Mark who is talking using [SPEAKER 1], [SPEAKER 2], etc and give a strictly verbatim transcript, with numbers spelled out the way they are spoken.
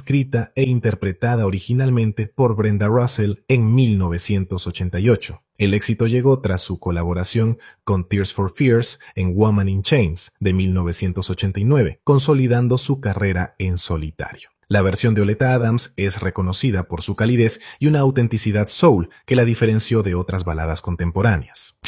[SPEAKER 1] escrita e interpretada originalmente por Brenda Russell en mil novecientos ochenta y ocho. El éxito llegó tras su colaboración con Tears for Fears en Woman in Chains de mil novecientos ochenta y nueve, consolidando su carrera en solitario. La versión de Oleta Adams es reconocida por su calidez y una autenticidad soul que la diferenció de otras baladas contemporáneas.